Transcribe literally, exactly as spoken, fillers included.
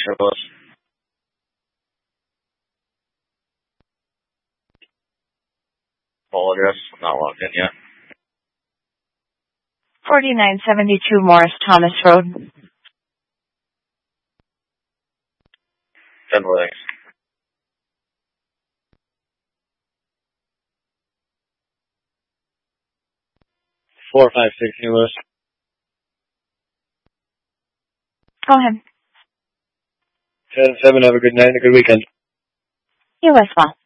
Sure was. Full address, not logged in yet. forty-nine seventy-two Morris Thomas Road. Ten legs. Four five six New Lewis. Go ahead. Ten seven. Have a good night and a good weekend. You as well.